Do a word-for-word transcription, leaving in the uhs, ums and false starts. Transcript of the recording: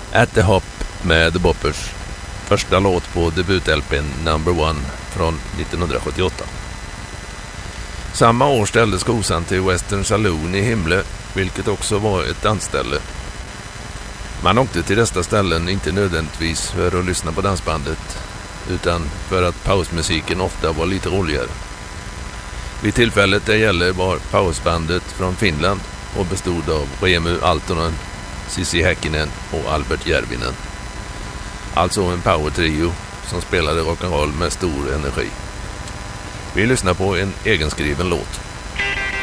At the Hop med The Boppers, första låt på debut-L P:n Number One från nittonhundrasjuttioåtta. Samma år ställdes kosan till Western Saloon i Himle, vilket också var ett dansställe. Man åkte till dessa ställen inte nödvändigtvis för att lyssna på dansbandet, utan för att pausmusiken ofta var lite roligare. Vid tillfället det gäller var pausbandet från Finland och bestod av Remu Aaltonen, Sissi Häkkinen och Albert Järvinen. Alltså en power trio som spelade rock'n'roll med stor energi. Vi lyssnar på en egenskriven låt.